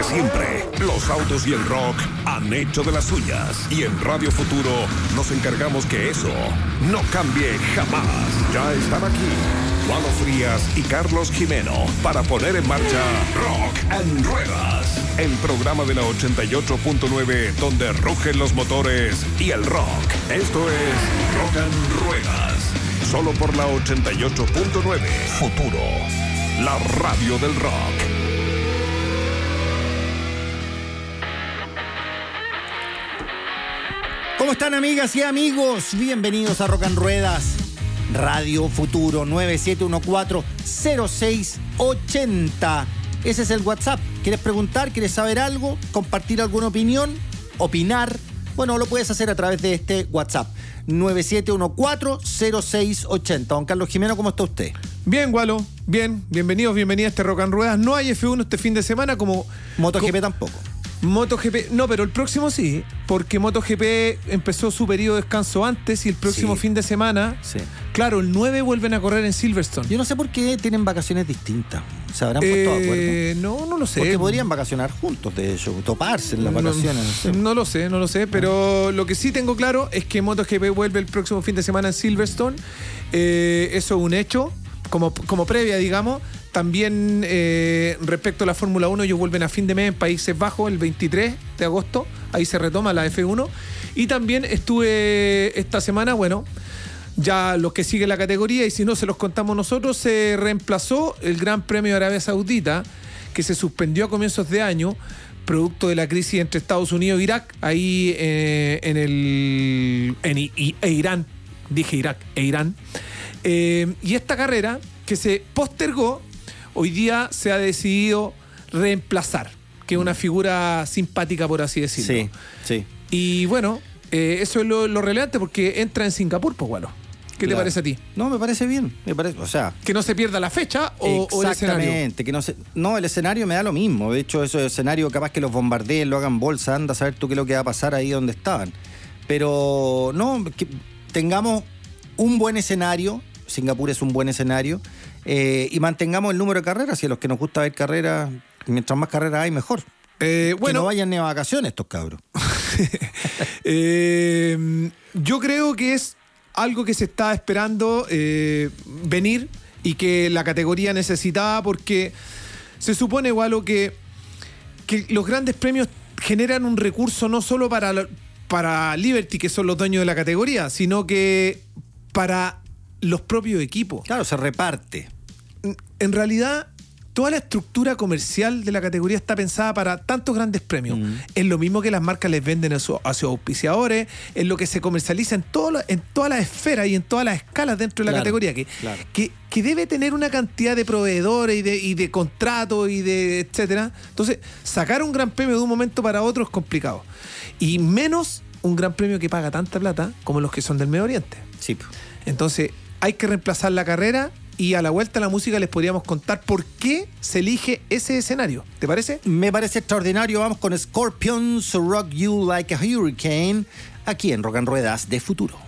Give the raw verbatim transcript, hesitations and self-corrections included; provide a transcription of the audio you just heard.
siempre, los autos y el rock han hecho de las suyas. Y en Radio Futuro nos encargamos que eso no cambie jamás. Ya están aquí Walo Frías y Carlos Jimeno para poner en marcha Rock and Ruedas, el programa de la ochenta y ocho punto nueve donde rugen los motores y el rock. Esto es Rock and Ruedas, solo por la ochenta y ocho punto nueve. Futuro, la radio del rock. ¿Cómo están, amigas y amigos? Bienvenidos a Rock and Ruedas, Radio Futuro nueve siete uno cuatro cero seis ocho cero. Ese es el WhatsApp. ¿Quieres preguntar? ¿Quieres saber algo? ¿Compartir alguna opinión? ¿Opinar? Bueno, lo puedes hacer a través de este WhatsApp. nueve siete uno cuatro cero seis ocho cero. Don Carlos Jimeno, ¿cómo está usted? Bien, Walo. Bien. Bienvenidos, bienvenidas a este Rock and Ruedas. No hay F uno este fin de semana como... MotoGP como... tampoco. MotoGP, no, pero el próximo sí, porque MotoGP empezó su periodo de descanso antes y el próximo Sí. fin de semana, Sí. claro, el nueve vuelven a correr en Silverstone. Yo no sé por qué tienen vacaciones distintas. ¿Se habrán puesto de acuerdo? Eh, no, no lo sé. Porque podrían vacacionar juntos, de hecho, toparse en las vacaciones. No, sé. No lo sé, no lo sé, pero lo que sí tengo claro es que MotoGP vuelve el próximo fin de semana en Silverstone. Eh, eso es un hecho, como, como previa, digamos. También eh, respecto a la Fórmula uno, ellos vuelven a fin de mes en Países Bajos, el veintitrés de agosto. Ahí se retoma la F uno. Y también estuve esta semana, bueno, ya los que siguen la categoría, y si no se los contamos nosotros, se reemplazó el Gran Premio de Arabia Saudita, que se suspendió a comienzos de año, producto de la crisis entre Estados Unidos e Irak, ahí eh, en el... En, y, e Irán, dije Irak, e Irán. Eh, y esta carrera, que se postergó, hoy día se ha decidido reemplazar, que es una figura simpática, por así decirlo. Sí, sí. Y bueno, eh, eso es lo, lo relevante, porque entra en Singapur, pues, Walo. ¿Qué Claro. te parece a ti? No, me parece bien. Me parece, o sea... ¿Que no se pierda la fecha o, o el escenario? Exactamente, que no se, no, el escenario me da lo mismo. De hecho, ese escenario capaz que los bombardeen, lo hagan bolsa, anda a saber tú qué es lo que va a pasar ahí donde estaban. Pero no, que tengamos un buen escenario. Singapur es un buen escenario. Eh, y mantengamos el número de carreras. Y a los que nos gusta ver carreras, mientras más carreras hay, mejor. Eh, Que bueno, no vayan ni a vacaciones estos cabros. eh, yo creo que es algo que se está esperando eh, venir y que la categoría necesitaba, porque se supone, Walo, que, que los grandes premios generan un recurso no solo para, para Liberty, que son los dueños de la categoría, sino que para los propios equipos. Claro, se reparte. En realidad, toda la estructura comercial de la categoría está pensada para tantos grandes premios. Mm. Es lo mismo que las marcas les venden a, su, a sus auspiciadores, es lo que se comercializa en, todo, en todas las esferas y en todas las escalas dentro de la claro, categoría, que, claro. que, que debe tener una cantidad de proveedores y de, y de contratos y de etcétera. Entonces, sacar un gran premio de un momento para otro es complicado. Y menos un gran premio que paga tanta plata como los que son del Medio Oriente. Sí. Entonces, hay que reemplazar la carrera. Y a la vuelta a la música les podríamos contar por qué se elige ese escenario. ¿Te parece? Me parece extraordinario. Vamos con Scorpions, Rock You Like a Hurricane, aquí en Rock and Ruedas de Futuro.